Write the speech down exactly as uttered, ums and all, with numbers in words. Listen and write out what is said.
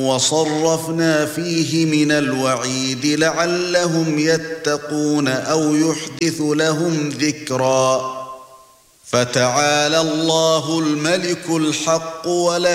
وَصَرَّفْنَا فِيهِ مِنَ الْوَعِيدِ لَعَلَّهُمْ يَتَّقُونَ أَوْ يُحْدِثُ لَهُمْ ذِكْرًا فَتَعَالَى اللَّهُ الْمَلِكُ الْحَقُّ وَلَا